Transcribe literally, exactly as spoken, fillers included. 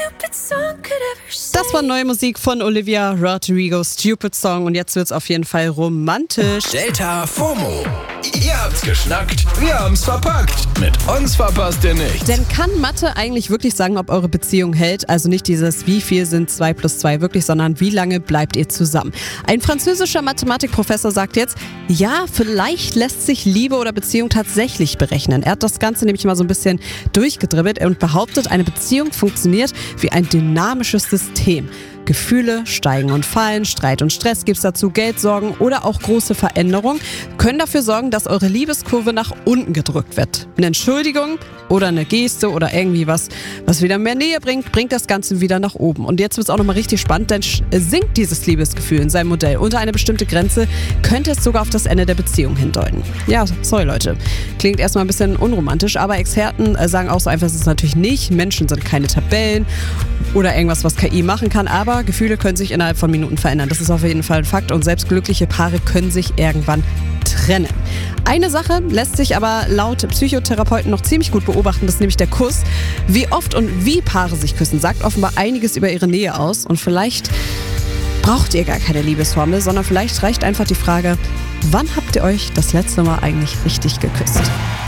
Das war neue Musik von Olivia Rodrigo, Stupid Song. Und jetzt wird's auf jeden Fall romantisch. Delta FOMO. Ihr habt's geschnackt, wir haben's verpackt. Mit uns verpasst ihr nichts. Denn kann Mathe eigentlich wirklich sagen, ob eure Beziehung hält? Also nicht dieses, wie viel sind zwei plus zwei wirklich, sondern wie lange bleibt ihr zusammen? Ein französischer Mathematikprofessor sagt jetzt, ja, vielleicht lässt sich Liebe oder Beziehung tatsächlich berechnen. Er hat das Ganze nämlich mal so ein bisschen durchgedribbelt und behauptet, eine Beziehung funktioniert wie ein dynamisches System. Gefühle steigen und fallen, Streit und Stress gibt's dazu, Geldsorgen oder auch große Veränderungen können dafür sorgen, dass eure Liebeskurve nach unten gedrückt wird. Eine Entschuldigung oder eine Geste oder irgendwie was, was wieder mehr Nähe bringt, bringt das Ganze wieder nach oben. Und jetzt wird's auch nochmal richtig spannend, denn sinkt dieses Liebesgefühl in seinem Modell unter eine bestimmte Grenze, könnte es sogar auf das Ende der Beziehung hindeuten. Ja, sorry Leute, klingt erstmal ein bisschen unromantisch, aber Experten sagen auch so einfach, es ist natürlich nicht. Menschen sind keine Tabellen oder irgendwas, was K I machen kann, aber Gefühle können sich innerhalb von Minuten verändern. Das ist auf jeden Fall ein Fakt und selbst glückliche Paare können sich irgendwann trennen. Eine Sache lässt sich aber laut Psychotherapeuten noch ziemlich gut beobachten, das ist nämlich der Kuss. Wie oft und wie Paare sich küssen, sagt offenbar einiges über ihre Nähe aus und vielleicht braucht ihr gar keine Liebesformel, sondern vielleicht reicht einfach die Frage, wann habt ihr euch das letzte Mal eigentlich richtig geküsst?